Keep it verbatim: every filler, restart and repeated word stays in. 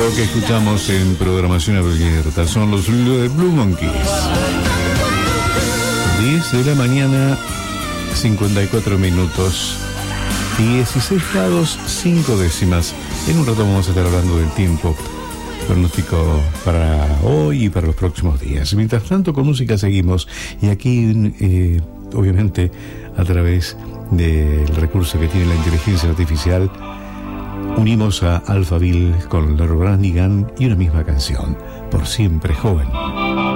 Lo que escuchamos en programación abierta son los Blue Monkeys. diez de la mañana, cincuenta y cuatro minutos, dieciséis grados, cinco décimas. En un rato vamos a estar hablando del tiempo, pronóstico para hoy y para los próximos días. Mientras tanto, con música seguimos. Y aquí, eh, obviamente, a través del recurso que tiene la inteligencia artificial, unimos a Alphaville con Laura Branigan y una misma canción, Por Siempre Joven.